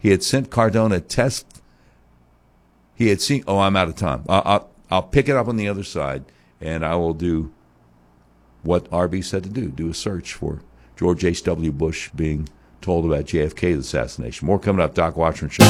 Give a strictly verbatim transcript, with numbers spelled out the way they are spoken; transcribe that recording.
He had sent Cardona test. He had seen. Oh, I'm out of time. I'll, I'll, I'll pick it up on the other side, and I will do what R B said to do: do a search for George H W. Bush being told about J F K's assassination. More coming up. Doc Washburn Show.